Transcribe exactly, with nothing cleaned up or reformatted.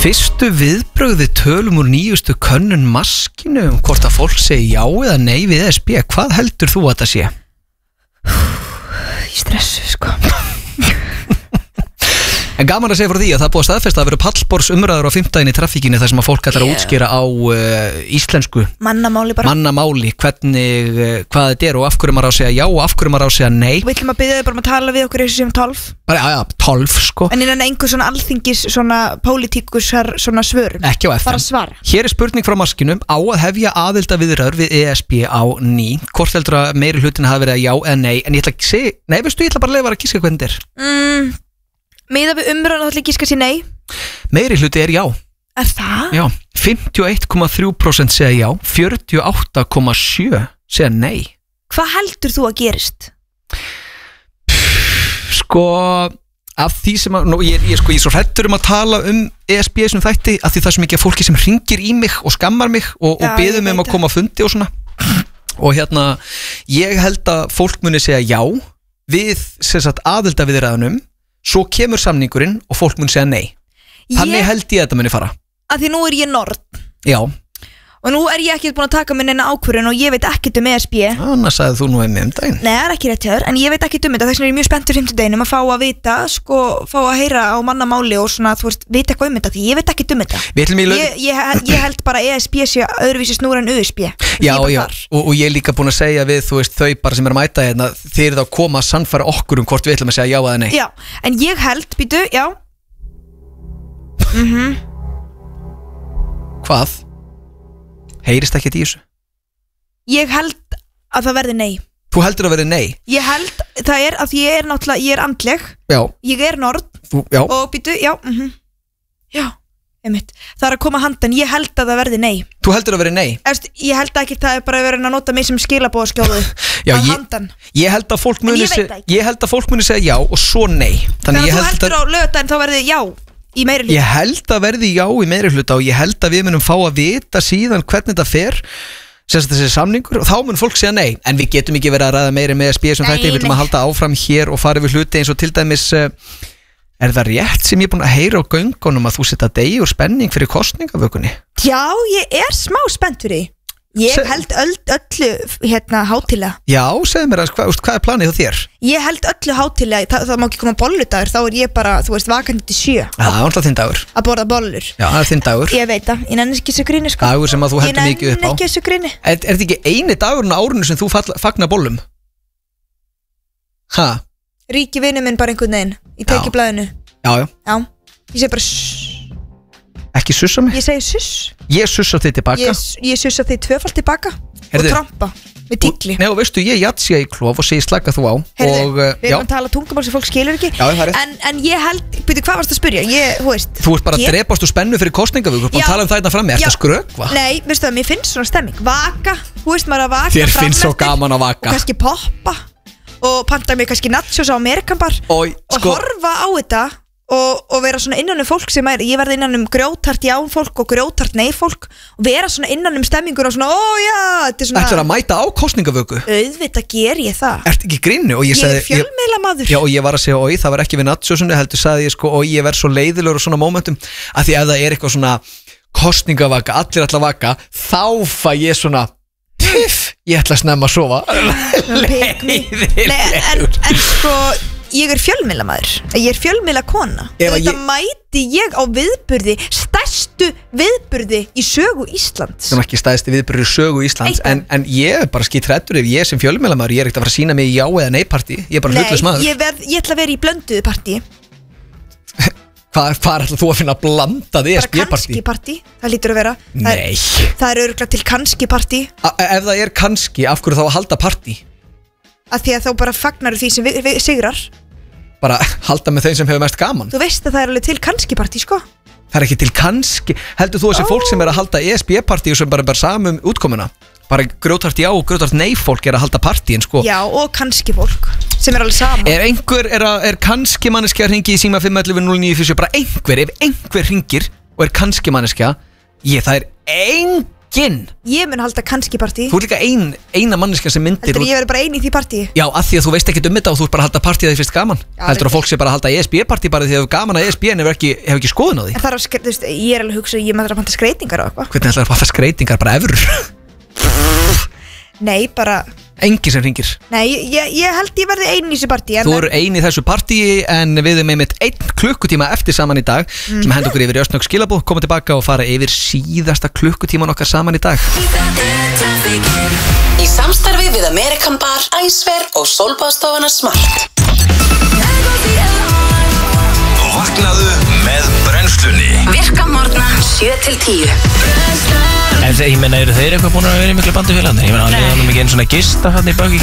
Fyrstu viðbrögði tölum úr nýjustu könnun maskinu um hvort að fólk segi já eða nei við E S B. Hvað heldur þú að það sé? Í stressu sko. En gaman að segja frá því að það er búið að staðfesta að vera pallborðs umræður á fimmtudaginn í traffíkinni þar sem að fólk ætlar að útskýra á uh, íslensku Mannamáli bara mannamáli hvernig, uh, hvað þetta er og af hverju maður á að segja já og af hverju maður á að segja nei. Við ætlum að byrja þau bara um að tala við okkur eins og sem tólf. Bara, já, já, tólf sko. En innan einhver svona alþingis svona pólitíkusar svona svörum. Ekki á F M. Bara svara. Hér er spurning frá maskinum á að hefja aðildarviðræður við E S B á ný. Hvort heldur að meiri hlutin hafi verið að já eða nei. En ég ætla að segja, nei veistu, ég ætla bara að leyfa að giska hvernig þetta er. Mm, Miða við umræðan þá ætla ég giska sér nei. Meiri hluti er já. Er það? Já, fimmtíu og eitt komma þrjú prósent segja já, fjörutíu og átta komma sjö segja nei. Hvað heldur þú að gerist? Sko, af því sem að, nú, ég, ég, sko, ég er svo hræddur um að tala um E S B sem þætti, af því það er svo mikið af fólki sem hringir í mig og skammar mig og, og beður mig um að koma að fundi og svona. Og hérna, ég held að fólk muni segja já við sem sagt aðildarviðræðunum, svo kemur samningurinn og fólk mun segja nei. Þannig held ég að þetta muni fara. Af því nú er ég norn. Já. Og nú er ég ekkert búin að taka minn eina ákvörðun og ég veit ekkert um E S B. Annars sagði þú nú einnig um daginn. Nei, það er ekki rétt hjá þér, en ég veit ekkert um þetta. Þess vegna er ég mjög spenntur fimmtudeginum að fá að vita, sko, fá að heyra á mannamáli og svona, þú veist, vita eitthvað um þetta, því ég veit ekkert um þetta. Lög... Ég, ég, ég held bara E S B sé öðruvísi snúr en U S B. Já, já, og, og ég er líka búin að segja við, þú veist, þau bara sem er að mæta hérna, þeir eru þá að koma að sannfæra okkur um hvort við ætlum að segja já eða nei. Já, en ég held, býtu, já. Mhm. Hvað? Heyrist ekkert í þessu? Ég held að það verði nei. Þú heldur að verði nei? Ég held, það er að ég er náttúrulega, ég er andleg. Já. Ég er norn. Þú, já. Og býtu, já, mhm. Já, einmitt. Það er að koma handan, ég held að það verði nei. Þú heldur að verði nei? Eftir, ég held ekki að það er bara verið að nota mig sem skilabóðskjóðu. Já, að ég, handan. Ég held að fólk muni ég se, ég held að fólk muni segja já og svo nei. Þannig að þú heldur á laugardaginn þá verði já í meiri hluta. Ég held að verði já í meiri hluta og ég held að við munum fá að vita síðan hvernig þetta fer, sem þessi samningur, og þá mun fólk segja nei. En við getum ekki verið að ræða meiri með E S B sem þetta, við viljum að halda áfram hér og fara við hluti eins og til dæmis, er það rétt sem ég er búin að heyra á göngunum að þú setja degi úr spenning fyrir kosningavökunni? Já, ég er smá spennt fyrir því. Ég Se held öll, öllu hérna hátilega. Já, segð mér að hvað, hvað er planið hjá þér? Ég held öllu hátilega, það, það má ekki koma bolludagur, þá er ég bara, þú veist, vakandi til sjö. Já, það er alltaf þinn dagur. Að borða bollur. Já, það er þinn dagur. Ég veit það, ég nenni ekki þessu gríni sko. Dagur sem að þú heldur mikið upp á. Ég nenni ekki þessu gríni. Er, er þetta ekki eini dagurinn á árinu sem þú fagnar bollum? Ha? Ríki vinur minn bara einhvern veginn, ég teki blæðinu. Já, já. Já, ég segi bara shhh. Ekki sussa mig? Ég segi suss. Ég sussa þig tilbaka. Ég, ég sussa þig tvöfalt tilbaka. Heyrðu, og trampa með tíkli. Nei, og veistu, ég jatsi í klof og segi slaka þú á. Heyrðu, og, uh, við erum að tala tungumál sem fólk skilur ekki. Já, það er en, en ég held, byrju, hvað varst að spyrja? Ég, þú veist. Þú ert bara ég... að drepast úr spennu fyrir kostningavík og tala um það hérna frammi. Er þetta skrökva? Nei, veistu það, mér finnst svona stemming. Vaka, þú veist maður að vaka. Þér finnst svo gaman að vaka. Og kannski poppa. Og panta mér kannski nachos á Amerikanbar. Og, og sko... horfa á þetta. Og, og vera svona innan um fólk sem er, ég verði innan um grjótart já fólk og grjótart nei fólk og vera svona innan um stemmingur og svona, ó já, þetta er svona. Ætlar að mæta á kostningavöku? Auðvitað ger ég það. Ert ekki grínu? Og ég, ég sagði, er fjölmiðla maður. Já, og ég var að segja, oi, það var ekki við natsjósunni, heldur sagði ég sko, og ég verð svo leiðilegur og svona momentum, að því ef það er eitthvað svona kostningavaka, allir ætla að vaka, þá fæ ég svona, piff, ég ætla að snemma að sofa. Leiðilegur. En, en sko, ég er fjölmiðlamaður, ég er fjölmiðla kona. Þetta ég... mæti ég á viðburði, stærstu viðburði í sögu Íslands. Sem ekki stærsti viðburði í sögu Íslands, en, en ég er bara skýt hræddur ef ég sem fjölmiðlamaður, ég er ekkert að fara að sína mig í já eða nei partí, ég er bara hlutlaus maður. Nei, ég, verð, ég ætla að vera í blönduðu partí. Hvað er ætla þú að finna að blanda þig E S B partí? Bara kannski partí, það lítur að vera. Nei. Það, það er örugglega til kannski partí. A ef það er kannski, af hverju þá að halda partí? Að því að þá bara fagnar því sem vi, vi, sigrar. Bara halda með þeim sem hefur mest gaman. Þú veist að það er alveg til kannski partí, sko. Það er ekki til kannski. Heldur þú þessi oh. fólk sem er að halda E S B partí og sem bara er bara samum útkomuna? Bara grjótart já og grjótart nei fólk er að halda partíin, sko. Já, og kannski fólk sem er alveg saman. Er einhver, er, að, er kannski manneskja að ringi í síma fimm ellefu núll níu fjögur sjö? Bara einhver, ef einhver ringir og er kannski manneskja, ég, það er enginn. Ég mun halda kannski partí. Þú er líka ein, eina manneska sem myndir. Heldur ég verði bara ein í því partí? Já, af því að þú veist ekkert um þetta og þú ert bara að halda partí að því fyrst gaman. Já, heldur að fólk sé bara að halda E S B-partí bara því að gaman að E S B en hefur ekki, hef ekki skoðun á því. En það er að, þú veist, ég er alveg að hugsa ég maður að panta skreitingar og eitthvað. Hvernig ætlar að panta skreitingar, bara evrur? Nei, bara Engin sem ringir. Nei, ég, ég held ég verði ein í þessu partí. Þú eru ein í þessu partí en við erum með einn klukkutíma eftir saman í dag mm. sem henda okkur yfir í östnögg skilabóð, koma tilbaka og fara yfir síðasta klukkutíman okkar saman í dag. Í samstarfi við Amerikan Bar, Æsver og Sólbaðstofuna Smart. Vaknaðu með brennslunni. Virka morgna sjö til tíu. En ég menna, eru þeir eitthvað búin að vera í miklu bandi félagarnir? Ég menna, hann er mikið einn svona gista hann í baki